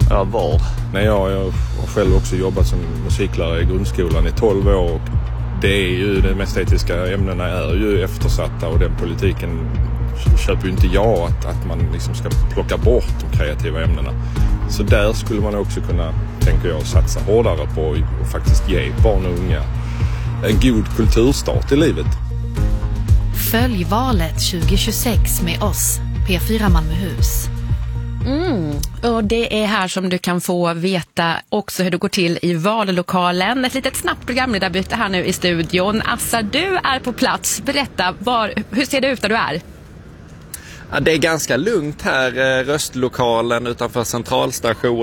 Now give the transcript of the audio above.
Ja, var? Nej, jag har själv också jobbat som musiklärare i grundskolan i 12 år. Och det är ju, de estetiska ämnena är ju eftersatta och den politiken köper ju inte jag att man liksom ska plocka bort de kreativa ämnena. Så där skulle man också kunna, tänker jag, satsa hårdare på och faktiskt ge barn och unga en god kulturstart i livet. Följ valet 2026 med oss, P4 Malmöhus. Och det är här som du kan få veta också hur det går till i vallokalen. Ett litet snabbt programledarbyte här nu i studion. Assar, du är på plats. Berätta, hur ser det ut där du är? Ja, det är ganska lugnt här, röstlokalen utanför centralstationen.